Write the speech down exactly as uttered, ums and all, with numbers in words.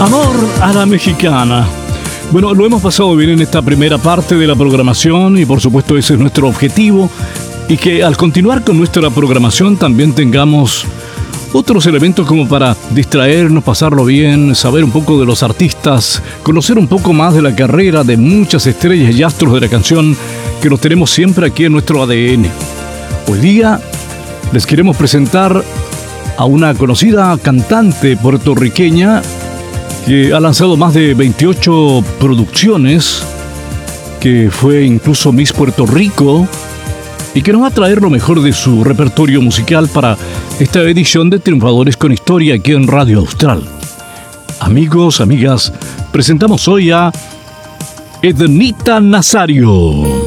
Amor a la mexicana. Bueno, lo hemos pasado bien en esta primera parte de la programación y por supuesto ese es nuestro objetivo, y que al continuar con nuestra programación también tengamos otros elementos como para distraernos, pasarlo bien, saber un poco de los artistas, conocer un poco más de la carrera de muchas estrellas y astros de la canción que los tenemos siempre aquí en nuestro A D N. Hoy día les queremos presentar a una conocida cantante puertorriqueña que ha lanzado más de veintiocho producciones, que fue incluso Miss Puerto Rico, y que nos va a traer lo mejor de su repertorio musical para esta edición de Triunfadores con Historia aquí en Radio Austral. Amigos, amigas, presentamos hoy a Ednita Nazario.